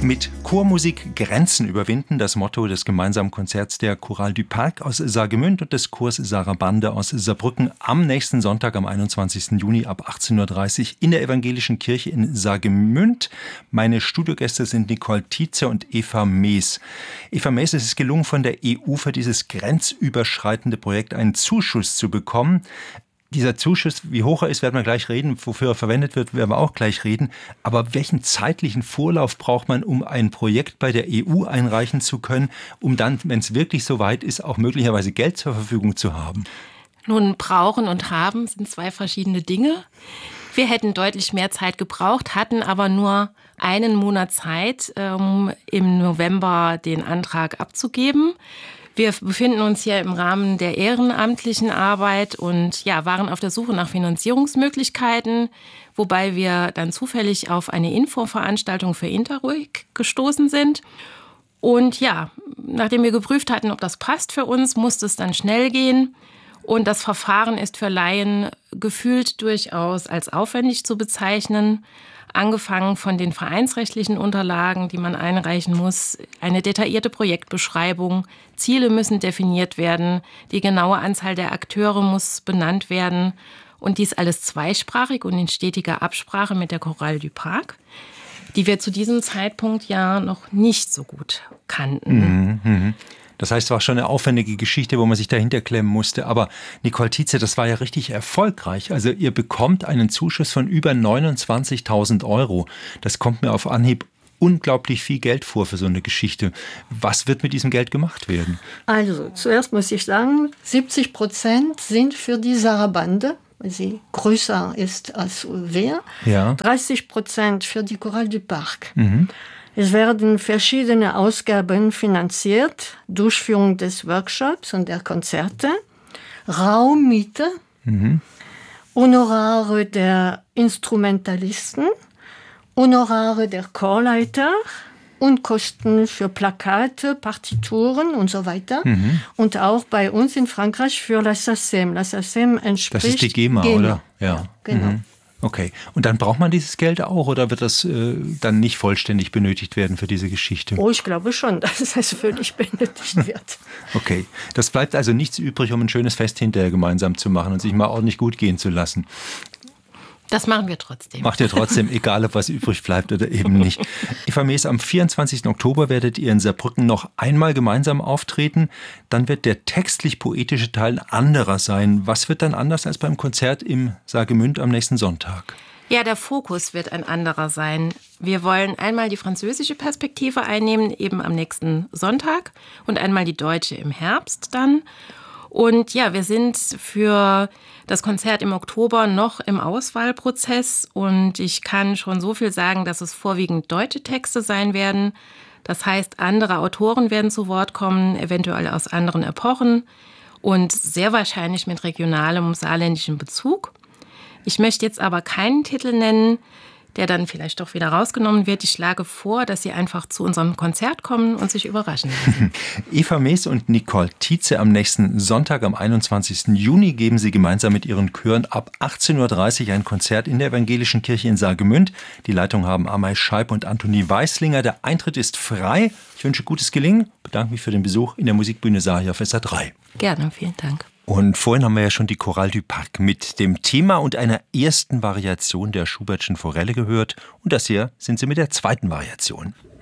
Mit Chormusik Grenzen überwinden, das Motto des gemeinsamen Konzerts der Chorale du Parc aus Saargemünd und des Chors Sarabande aus Saarbrücken am nächsten Sonntag, am 21. Juni ab 18.30 Uhr in der Evangelischen Kirche in Saargemünd. Meine Studiogäste sind Nicole Tietze und Eva Mees. Eva Mees, es ist gelungen, von der EU für dieses grenzüberschreitende Projekt einen Zuschuss zu bekommen. Dieser Zuschuss, wie hoch er ist, werden wir gleich reden. Wofür er verwendet wird, werden wir auch gleich reden. Aber welchen zeitlichen Vorlauf braucht man, um ein Projekt bei der EU einreichen zu können, um dann, wenn es wirklich so weit ist, auch möglicherweise Geld zur Verfügung zu haben? Nun, brauchen und haben sind zwei verschiedene Dinge. Wir hätten deutlich mehr Zeit gebraucht, hatten aber nur einen Monat Zeit, um im November den Antrag abzugeben. Wir befinden uns hier im Rahmen der ehrenamtlichen Arbeit und waren auf der Suche nach Finanzierungsmöglichkeiten, wobei wir dann zufällig auf eine Infoveranstaltung für Interreg gestoßen sind. Und nachdem wir geprüft hatten, ob das passt für uns, musste es dann schnell gehen. Und das Verfahren ist für Laien gefühlt durchaus als aufwendig zu bezeichnen. Angefangen von den vereinsrechtlichen Unterlagen, die man einreichen muss, eine detaillierte Projektbeschreibung, Ziele müssen definiert werden, die genaue Anzahl der Akteure muss benannt werden und dies alles zweisprachig und in stetiger Absprache mit der Chorale du Parc, die wir zu diesem Zeitpunkt ja noch nicht so gut kannten. Das heißt, es war schon eine aufwendige Geschichte, wo man sich dahinter klemmen musste. Aber Nicole Tietze, das war ja richtig erfolgreich. Also ihr bekommt einen Zuschuss von über 29.000 €. Das kommt mir auf Anhieb unglaublich viel Geld vor für so eine Geschichte. Was wird mit diesem Geld gemacht werden? Also zuerst muss ich sagen, 70% sind für die Sarabande, weil sie größer ist als wir. Ja. 30% für die Chorale du Parc. Es werden verschiedene Ausgaben finanziert, Durchführung des Workshops und der Konzerte, Raummiete, Honorare der Instrumentalisten, Honorare der Chorleiter und Kosten für Plakate, Partituren und so weiter. Und auch bei uns in Frankreich für La SACEM. La SACEM entspricht... Das ist die GEMA, oder? Ja, genau. Okay. Und dann braucht man dieses Geld auch oder wird das dann nicht vollständig benötigt werden für diese Geschichte? Oh, ich glaube schon, dass es völlig benötigt wird. Okay. Das bleibt also nichts übrig, um ein schönes Fest hinterher gemeinsam zu machen und sich mal ordentlich gut gehen zu lassen. Das machen wir trotzdem. Macht ihr trotzdem, egal ob was übrig bleibt oder eben nicht. Eva Mees, am 24. Oktober werdet ihr in Saarbrücken noch einmal gemeinsam auftreten. Dann wird der textlich-poetische Teil anderer sein. Was wird dann anders als beim Konzert im Saargemünd am nächsten Sonntag? Ja, der Fokus wird ein anderer sein. Wir wollen einmal die französische Perspektive einnehmen, eben am nächsten Sonntag, und einmal die deutsche im Herbst dann. Und wir sind für das Konzert im Oktober noch im Auswahlprozess und ich kann schon so viel sagen, dass es vorwiegend deutsche Texte sein werden. Das heißt, andere Autoren werden zu Wort kommen, eventuell aus anderen Epochen und sehr wahrscheinlich mit regionalem saarländischem Bezug. Ich möchte jetzt aber keinen Titel nennen, der dann vielleicht doch wieder rausgenommen wird. Ich schlage vor, dass Sie einfach zu unserem Konzert kommen und sich überraschen lassen. Eva Mees und Nicole Tietze am nächsten Sonntag, am 21. Juni, geben Sie gemeinsam mit Ihren Chören ab 18.30 Uhr ein Konzert in der Evangelischen Kirche in Saargemünd. Die Leitung haben Amay Scheib und Antonie Weißlinger. Der Eintritt ist frei. Ich wünsche gutes Gelingen. Bedanke mich für den Besuch in der Musikbühne Saar hier auf SR3. Gerne, vielen Dank. Und vorhin haben wir ja schon die Chorale du Parc mit dem Thema und einer ersten Variation der Schubertschen Forelle gehört. Und das hier sind sie mit der zweiten Variation.